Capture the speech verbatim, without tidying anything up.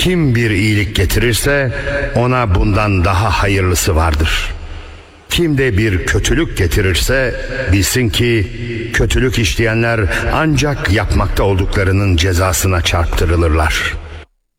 Kim bir iyilik getirirse ona bundan daha hayırlısı vardır. Kim de bir kötülük getirirse bilsin ki kötülük işleyenler ancak yapmakta olduklarının cezasına çarptırılırlar.